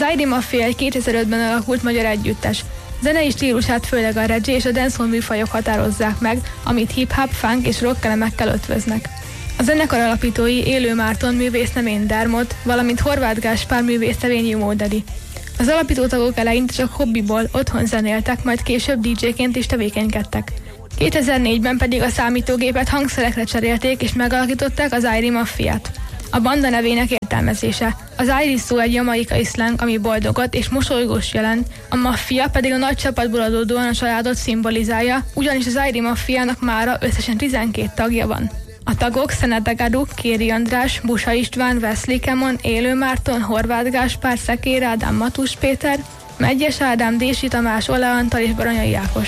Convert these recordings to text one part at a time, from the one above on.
Az ID Mafia egy 2005-ben alakult magyar együttes. Zenei stílusát főleg a reggae és a dancehall műfajok határozzák meg, amit hip-hop, funk és rock elemekkel ötvöznek. A zenekar alapítói Élő Márton művésznevény Dermot, valamint Horváth Gáspár művésznevény Módedi. Az alapító tagok eleinte csak hobbiból otthon zenéltek, majd később DJ-ként is tevékenykedtek. 2004-ben pedig a számítógépet hangszerekre cserélték és megalakították az ID Mafiát. A banda nevének értelmezése. Az Irish szó egy jamaikai szleng, ami boldogot és mosolygós jelent, a maffia pedig a nagy csapatból adódóan a családot szimbolizálja, ugyanis az ID Mafiának mára összesen 12 tagja van. A tagok Szenete Gadu, Kéri András, Busa István, Wesley Kemon, Élő Márton, Horváth Gáspár, Szekér Ádám, Matus Péter, Megyes Ádám, Dési Tamás, Ole Antal és Baranyai Ákos.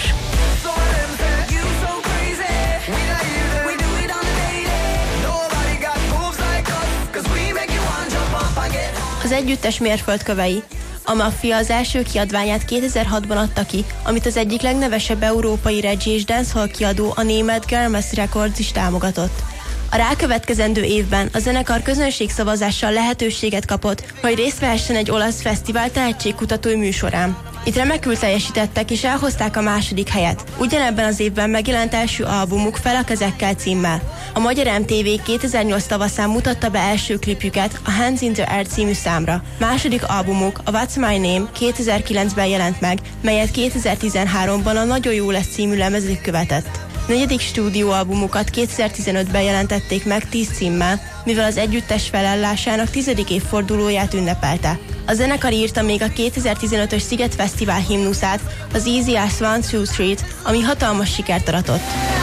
Az együttes mérföldkövei. A Mafia az első kiadványát 2006-ban adta ki, amit az egyik legnevesebb európai reggae és dancehall kiadó, a német Germes Records is támogatott. A rákövetkezendő évben a zenekar közönségszavazással lehetőséget kapott, hogy részt vehessen egy olasz fesztivál tehetségkutatói műsorán. Itt remekül teljesítettek és elhozták a második helyet. Ugyanebben az évben megjelent első albumuk Fel a kezekkel címmel. A Magyar MTV 2008 tavaszán mutatta be első klipjüket, a Hands in the Air című számra. Második albumuk, a What's My Name 2009-ben jelent meg, melyet 2013-ban a Nagyon jó lesz című lemezük követett. Negyedik stúdióalbumukat 2015-ben jelentették meg 10 címmel, mivel az együttes felállásának 10. évfordulóját ünnepelte. A zenekar írta még a 2015-ös Sziget Fesztivál himnuszát, az Easy as 1, 2, 3, ami hatalmas sikert aratott.